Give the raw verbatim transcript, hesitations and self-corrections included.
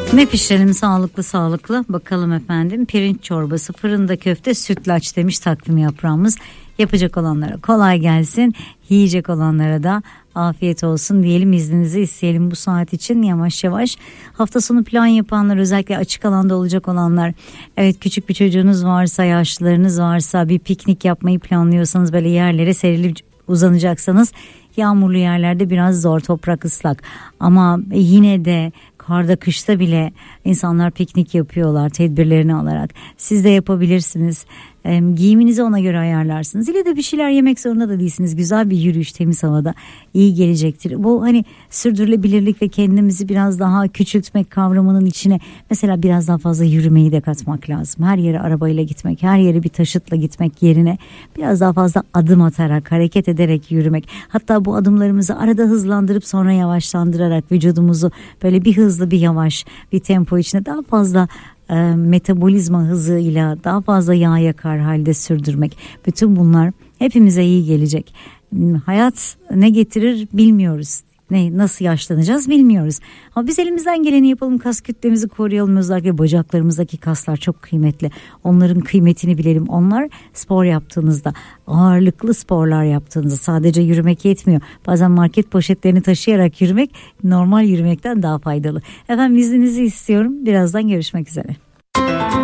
Ne pişirelim sağlıklı sağlıklı? Bakalım efendim. Pirinç çorbası, fırında köfte, sütlaç demiş takvim yaprağımız. Yapacak olanlara kolay gelsin. Yiyecek olanlara da afiyet olsun diyelim, izninizi isteyelim bu saat için yavaş yavaş. Hafta sonu plan yapanlar, özellikle açık alanda olacak olanlar, evet küçük bir çocuğunuz varsa, yaşlılarınız varsa, bir piknik yapmayı planlıyorsanız, böyle yerlere serilip uzanacaksanız, yağmurlu yerlerde biraz zor, toprak ıslak, ama yine de karda kışta bile insanlar piknik yapıyorlar tedbirlerini alarak. Siz de yapabilirsiniz. E, giyiminizi ona göre ayarlarsınız. İle de bir şeyler yemek zorunda da değilsiniz. Güzel bir yürüyüş temiz havada iyi gelecektir. Bu hani sürdürülebilirlik ve kendimizi biraz daha küçültmek kavramının içine mesela biraz daha fazla yürümeyi de katmak lazım. Her yere arabayla gitmek, her yere bir taşıtla gitmek yerine biraz daha fazla adım atarak, hareket ederek yürümek. Hatta bu adımlarımızı arada hızlandırıp sonra yavaşlandırarak vücudumuzu böyle bir hızlı bir yavaş bir tempo içinde daha fazla e, metabolizma hızıyla daha fazla yağ yakar halde sürdürmek. Bütün bunlar hepimize iyi gelecek. Hayat ne getirir bilmiyoruz. Ne, nasıl yaşlanacağız bilmiyoruz. Ama biz elimizden geleni yapalım, kas kütlemizi koruyalım. Özellikle bacaklarımızdaki kaslar çok kıymetli. Onların kıymetini bilelim. Onlar spor yaptığınızda, ağırlıklı sporlar yaptığınızda, sadece yürümek yetmiyor. Bazen market poşetlerini taşıyarak yürümek normal yürümekten daha faydalı. Efendim izninizi istiyorum. Birazdan görüşmek üzere.